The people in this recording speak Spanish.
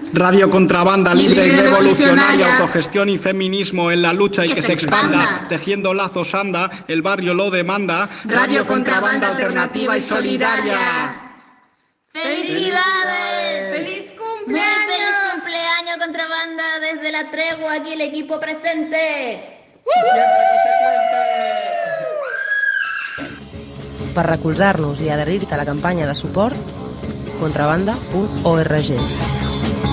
Radio Contrabanda, libre y revolucionaria, autogestión y feminismo en la lucha y que se expanda. Tejiendo lazos anda, el barrio lo demanda. Radio Contrabanda alternativa y solidaria. ¡Felicidades! ¡Feliz cumpleaños! Muy feliz cumpleaños, Contrabanda, desde la tregua, aquí el equipo presente. Per recolzar-nos i adherir-te a la campanya de suport, contrabanda.org.